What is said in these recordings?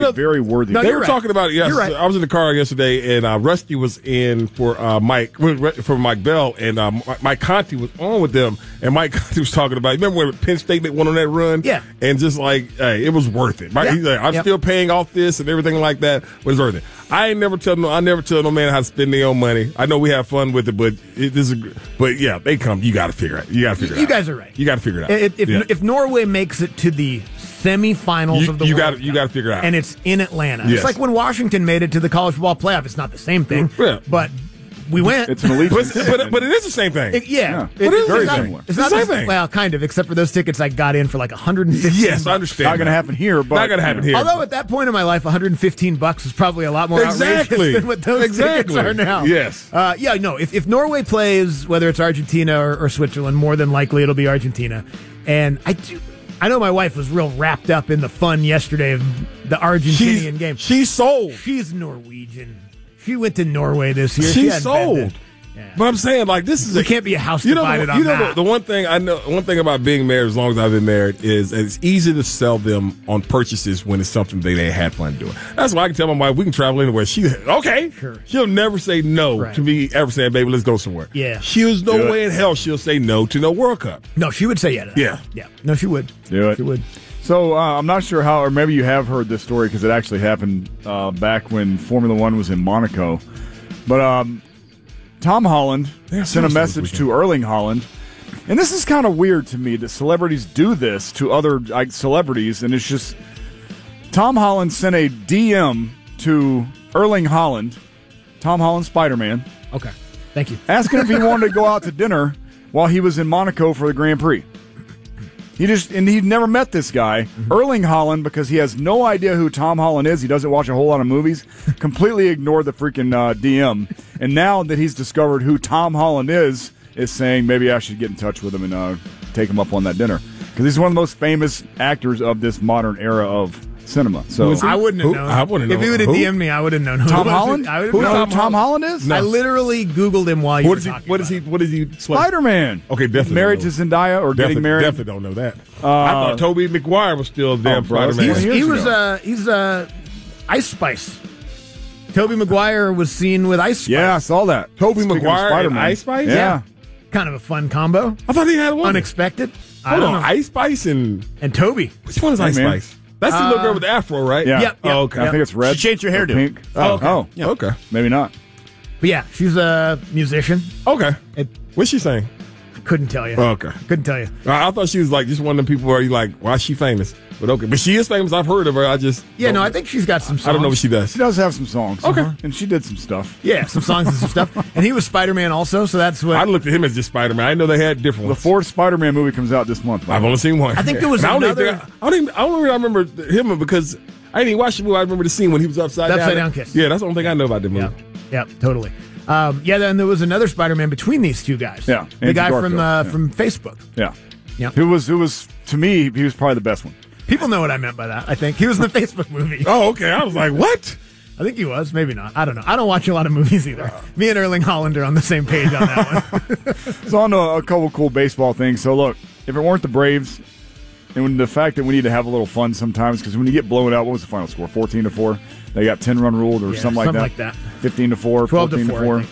very worthy. No, They you're were right. talking about it yesterday. You're right. I was in the car yesterday, and Rusty was in for Mike Bell, and Mike Conti was on with them, and Mike Conti was talking about. Remember when Penn State went on that run? Yeah. And just like, hey, it was worth it. Yeah. He's like, I'm still paying off this and everything like that, but it's worth it. I never tell no man how to spend their own money. I know we have fun with it, but yeah, they come. You got to figure it. You got to figure it out. You guys are right. You got to figure it out. If Norway makes it to the semifinals of the World Cup, you got to figure it out. and it's in Atlanta. Yes. It's like when Washington made it to the college football playoff. It's not the same thing, but we went. It's an elite. but it is the same thing. But it's very similar. It's not the same thing. Well, kind of, except for those tickets I got in for like $115. Yes, I understand. Not going to happen here, but Not going to happen here. Although at that point in my life, $115 was probably a lot more outrageous than what those tickets are now. Yes. If Norway plays, whether it's Argentina or Switzerland, more than likely it'll be Argentina. And I know my wife was real wrapped up in the fun yesterday of the Argentinian game. She's sold. She's Norwegian. She went to Norway this year. She's sold. But I'm saying, like, this is It can't be a house divided on that. The one thing I know, one thing about being married, as long as I've been married, is it's easy to sell them on purchases when it's something they had fun doing. That's why I can tell my wife we can travel anywhere. Sure. She'll never say no to me ever saying, "Baby, let's go somewhere." Yeah. There's no way in hell she'll say no to no World Cup. No, she would say yeah to that. Yeah. No, she would. Do it. She would. So I'm not sure how, or maybe you have heard this story because it actually happened back when Formula One was in Monaco. But Tom Holland sent a message to Erling Haaland. And this is kind of weird to me that celebrities do this to other celebrities. And it's just Tom Holland sent a DM to Erling Haaland, Tom Holland Spider-Man. Okay. Thank you. Asking if he wanted to go out to dinner while he was in Monaco for the Grand Prix. He'd never met this guy, Erling Haaland, because he has no idea who Tom Holland is. He doesn't watch a whole lot of movies. Completely ignored the freaking DM. And now that he's discovered who Tom Holland is saying maybe I should get in touch with him and take him up on that dinner. Because he's one of the most famous actors of this modern era of cinema. So I wouldn't have known. I wouldn't know. If he would have DM'd me, I would have known who Tom it was. Holland? I would have Who known. Tom Holland is? I literally Googled him while you were talking What is he? Spider-Man. Okay, definitely married to Zendaya or getting married. Definitely don't know that. I thought Tobey Maguire was still damn Spider-Man. He's Ice Spice. Tobey Maguire was seen with Ice Spice. Yeah, I saw that. Tobey Speaking of Maguire and Spider-Man. Ice Spice? Yeah. Kind of a fun combo. I thought he had one. Unexpected. Hold on, Ice Spice and Toby. Which one is Ice man. Spice? That's the little girl with the afro, right? Yeah. Yep. Oh, okay. I think it's red. She changed her or hairdo. pink. Oh, okay. Maybe not. But yeah, she's a musician. Okay. What's she saying? Couldn't tell you. Okay. Couldn't tell you. I thought she was like just one of them people where you like, why is she famous? But okay. But she is famous. I've heard of her. I I think she's got some songs. I don't know what she does. She does have some songs. Okay. And she did some stuff. Yeah, some songs and some stuff. And he was Spider-Man also, so that's what... I looked at him as just Spider-Man. I know they had different The ones. fourth Spider-Man movie comes out this month. I've only seen one. I think there was And another... I don't remember him because I didn't even watch the movie. I remember the scene when he was upside The down. Upside Down Kiss. Yeah, that's the only thing I know about the movie. Yeah, totally. Then there was another Spider-Man between these two guys. Yeah, the Andrew guy Garfield. from Facebook. Yeah. Yeah. Who was, to me, he was probably the best one. People know what I meant by that, I think. He was in the Facebook movie. Oh, okay. I was like, what? I think he was. Maybe not. I don't know. I don't watch a lot of movies either. Me and Erling Haaland are on the same page on that one. So on to a couple cool baseball things. So look, if it weren't the Braves, and when the fact that we need to have a little fun sometimes, because when you get blown out, what was the final score? 14-4. They got 10-run ruled or something like that. 15-4, 14-4.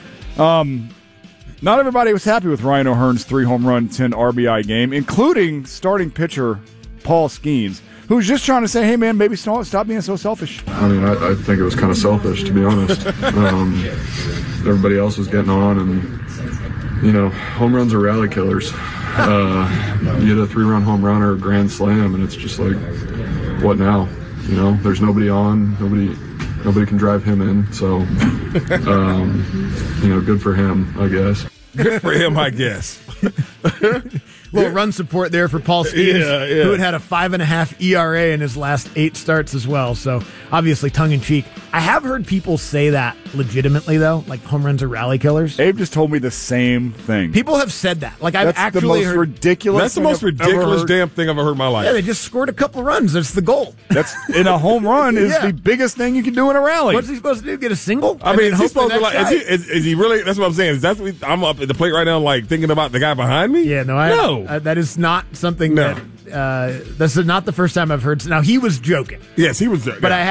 12-4. Not everybody was happy with Ryan O'Hearn's 3-home run, 10 RBI game, including starting pitcher Paul Skeens, who's just trying to say, hey, man, maybe stop being so selfish. I mean, I think it was kind of selfish, to be honest. Everybody else was getting on, and, home runs are rally killers. You get a 3-run home run or a grand slam, and it's just like, what now? There's nobody on, nobody can drive him in, so, good for him, I guess. Good for him, I guess. Little run support there for Paul Skeens, who had a 5.5 ERA in his last 8 starts as well. So obviously tongue in cheek. I have heard people say that legitimately, though? Like, home runs are rally killers? Abe just told me the same thing. People have said that. Like, I've That's actually the most heard. ridiculous. That's the thing most I've ever ridiculous heard. damn thing I've ever heard in my life. Yeah, they just scored a couple runs. That's the goal. That's in a home run is Yeah. the biggest thing you can do in a rally. What's he supposed to do? Get a single? I mean, is he hopefully supposed to that like? guy- Is he really? That's what I'm saying. Is that what I'm up at the plate right now, like thinking about the guy behind me? Yeah, no, that is not something No. that. This is not the first time I've heard. Now he was joking, Yes, he was. but yeah. I